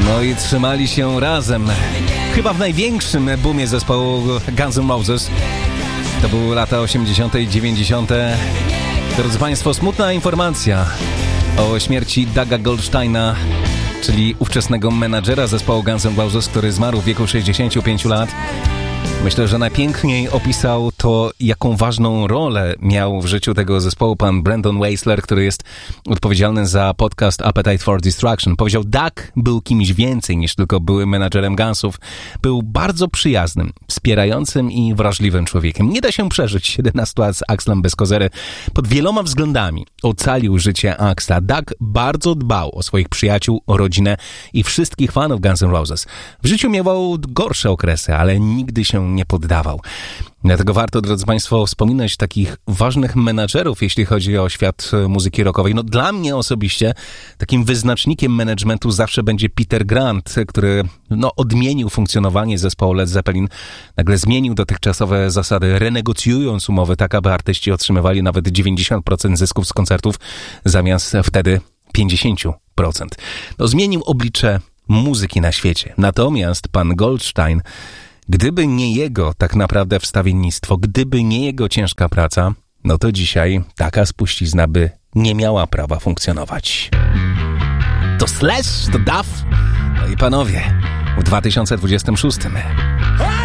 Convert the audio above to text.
No i trzymali się razem. Chyba w największym boomie zespołu Guns N' Roses. To były lata 80. i 90. Drodzy Państwo, smutna informacja o śmierci Douga Goldsteina, czyli ówczesnego menadżera zespołu Guns N' Roses, który zmarł w wieku 65 lat. Myślę, że najpiękniej opisał to, jaką ważną rolę miał w życiu tego zespołu pan Brandon Weissler, który jest odpowiedzialny za podcast Appetite for Destruction. Powiedział, Doug był kimś więcej niż tylko byłym menadżerem Gunsów. Był bardzo przyjaznym, wspierającym i wrażliwym człowiekiem. Nie da się przeżyć 17 lat z Axlem bez kozery. Pod wieloma względami ocalił życie Axla. Doug bardzo dbał o swoich przyjaciół, o rodzinę i wszystkich fanów Guns N' Roses. W życiu miewał gorsze okresy, ale nigdy się nie poddawał. Dlatego warto, drodzy Państwo, wspominać takich ważnych menadżerów, jeśli chodzi o świat muzyki rockowej. No dla mnie osobiście takim wyznacznikiem managementu zawsze będzie Peter Grant, który odmienił funkcjonowanie zespołu Led Zeppelin. Nagle zmienił dotychczasowe zasady, renegocjując umowy tak, aby artyści otrzymywali nawet 90% zysków z koncertów zamiast wtedy 50%. Zmienił oblicze muzyki na świecie. Natomiast pan Goldstein, gdyby nie jego tak naprawdę wstawiennictwo, gdyby nie jego ciężka praca, no to dzisiaj taka spuścizna by nie miała prawa funkcjonować. To Slash, to Duff, no i panowie, w 2026.